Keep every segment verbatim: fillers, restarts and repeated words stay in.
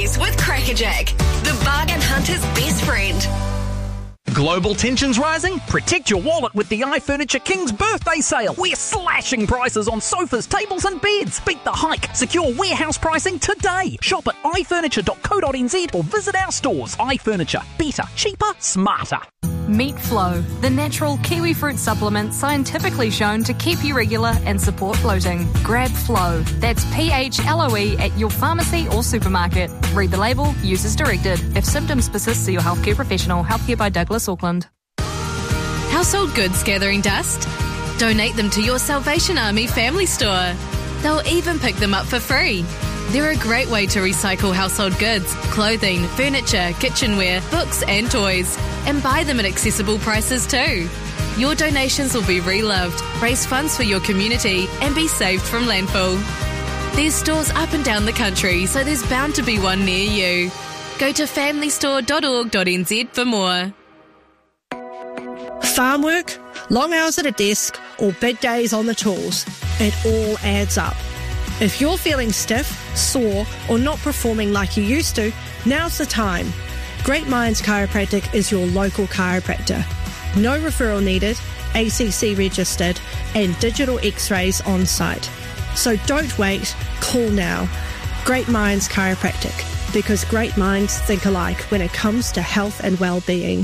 Fridays with Crackerjack, the bargain hunter's best friend. Global tensions rising? Protect your wallet with the iFurniture King's birthday sale. We're slashing prices on sofas, tables and beds. Beat the hike. Secure warehouse pricing today. Shop at i furniture dot co dot n z or visit our stores. iFurniture. Better, cheaper, smarter. Meet Flow, the natural kiwi fruit supplement scientifically shown to keep you regular and support bloating. Grab Flow. That's P H L O E at your pharmacy or supermarket. Read the label, use as directed. If symptoms persist, see your healthcare professional. Healthcare by Douglas Auckland. Household goods gathering dust? Donate them to your Salvation Army family store. They'll even pick them up for free. They're a great way to recycle household goods, clothing, furniture, kitchenware, books and toys, and buy them at accessible prices too. Your donations will be re-loved, raise funds for your community, and be saved from landfill. There's stores up and down the country, so there's bound to be one near you. Go to family store dot org dot n z for more. Farm work, long hours at a desk, or big days on the tools, it all adds up. If you're feeling stiff, sore, or not performing like you used to, now's the time. Great Minds Chiropractic is your local chiropractor. No referral needed, A C C registered, and digital x-rays on site. So don't wait, call now. Great Minds Chiropractic, because great minds think alike when it comes to health and well-being.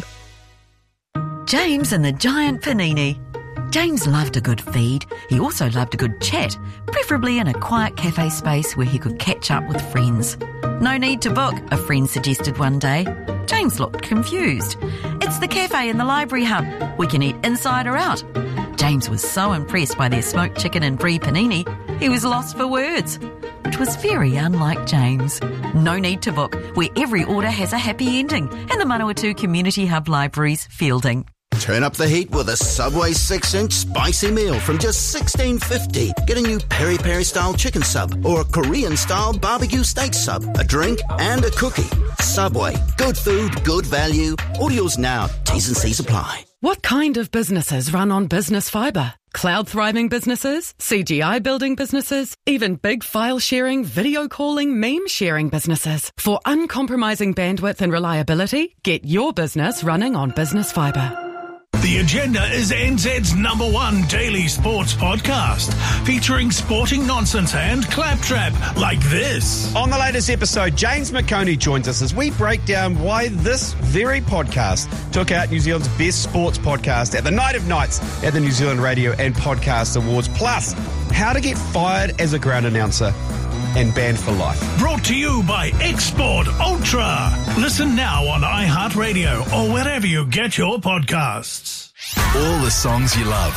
James and the Giant Panini. James loved a good feed. He also loved a good chat, preferably in a quiet cafe space where he could catch up with friends. No need to book, a friend suggested one day. James looked confused. It's the cafe in the library hub. We can eat inside or out. James was so impressed by their smoked chicken and brie panini, he was lost for words. Which was very unlike James. No need to book, where every order has a happy ending, and the Manawatu Community Hub Libraries fielding. Turn up the heat with a Subway six inch spicy meal from just sixteen fifty. Get a new peri-peri style chicken sub or a Korean style barbecue steak sub, a drink and a cookie. Subway. Good food, good value. Orders now. T's and C's apply. What kind of businesses run on business fibre? Cloud thriving businesses, C G I building businesses, even big file sharing, video calling, meme sharing businesses. For uncompromising bandwidth and reliability, get your business running on business fibre. The Agenda is N Z's number one daily sports podcast, featuring sporting nonsense and claptrap like this. On the latest episode, James McConey joins us as we break down why this very podcast took out New Zealand's best sports podcast at the Night of Nights at the New Zealand Radio and Podcast Awards, plus how to get fired as a ground announcer and banned for life. Brought to you by Export Ultra. Listen now on iHeartRadio or wherever you get your podcasts. All the songs you love.